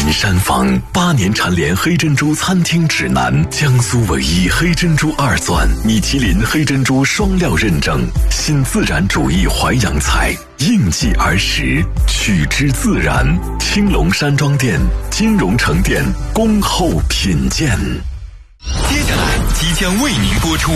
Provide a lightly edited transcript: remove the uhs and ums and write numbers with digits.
山坊8年蝉联黑珍珠餐厅指南，江苏唯一黑珍珠2钻，米其林黑珍珠双料认证，新自然主义淮扬菜，应季而食，取之自然。青龙山庄店、金融城店恭候品鉴。 接下来即将为您播出